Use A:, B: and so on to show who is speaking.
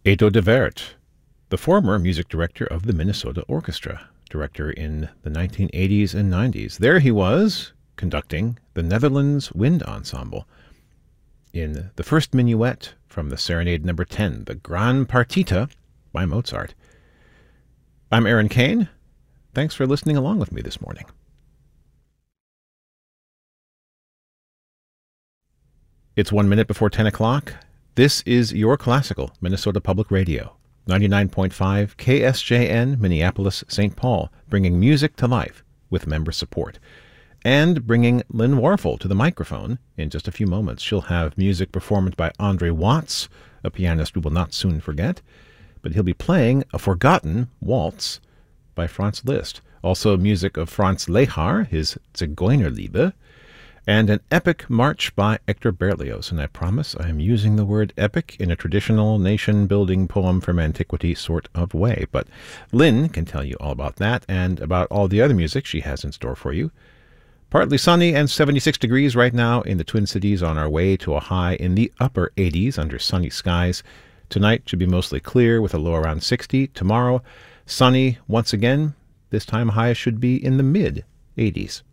A: Edo de Wert, the former music director of the Minnesota Orchestra, director in the 1980s and 90s. There he was, conducting the Netherlands Wind Ensemble in the first minuet from the Serenade No. 10, the Gran Partita by Mozart. I'm Aaron Kane. Thanks for listening along with me this morning. It's 1 minute before 10 o'clock. This is Your Classical, Minnesota Public Radio, 99.5 KSJN, Minneapolis, St. Paul, bringing music to life with member support. And bringing Lynn Warfel to the microphone in just a few moments. She'll have music performed by Andre Watts, a pianist we will not soon forget, but he'll be playing a forgotten waltz by Franz Liszt. Also music of Franz Lehár, his Zigeunerliebe, and an epic march by Hector Berlioz. And I promise I am using the word epic in a traditional nation-building poem from antiquity sort of way. But Lynn can tell you all about that and about all the other music she has in store for you. Partly sunny and 76 degrees right now in the Twin Cities, on our way to a high in the upper 80s under sunny skies. Tonight should be mostly clear with a low around 60. Tomorrow, sunny once again. This time high should be in the mid 80s.